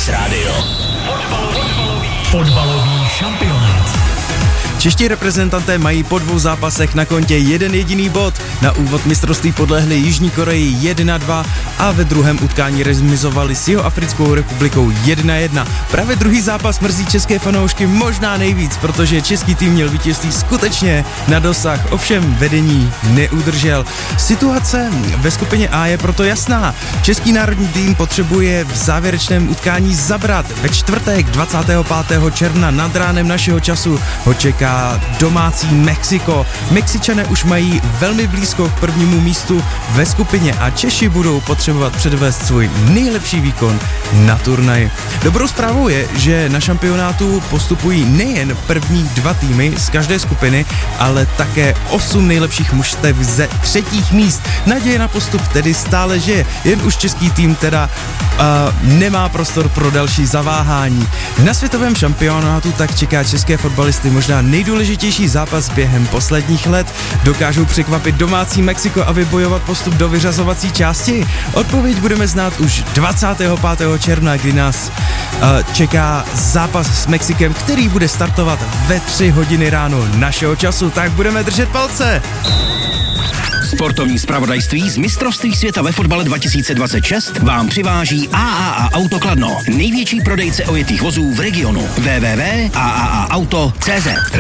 X Radio. Fotbalový šampionát. Čeští reprezentanté mají po 2 zápasech na kontě jeden jediný bod. Na úvod mistrovství podlehli Jižní Koreji 1-2 a ve druhém utkání remizovali s Jihoafrickou republikou 1-1. Právě druhý zápas mrzí české fanoušky možná nejvíc, protože český tým měl vítězství skutečně na dosah, ovšem vedení neudržel. Situace ve skupině A je proto jasná. Český národní tým potřebuje v závěrečném utkání zabrat. Ve čtvrtek 25. června nad ránem našeho času ho čeká domácí Mexiko. Mexičané už mají velmi blízko k prvnímu místu ve skupině a Češi budou potřebovat předvést svůj nejlepší výkon na turnaji. Dobrou zprávou je, že na šampionátu postupují nejen první 2 týmy z každé skupiny, ale také 8 nejlepších mužstev ze 3. míst. Naděje na postup tedy stále žije, jen už český tým teda nemá prostor pro další zaváhání. Na světovém šampionátu tak čeká české fotbalisty možná nejdůležitější zápas během posledních let. Dokážou překvapit domácí Mexiko a vybojovat postup do vyřazovací části? Odpověď budeme znát už 25. června, kdy nás čeká zápas s Mexikem, který bude startovat ve 3 hodiny ráno našeho času, tak budeme držet palce. Sportovní zpravodajství z mistrovství světa ve fotbale 2026 vám přiváží AAA Auto Kladno, největší prodejce ojetých vozů v regionu. www.aaaauto.cz.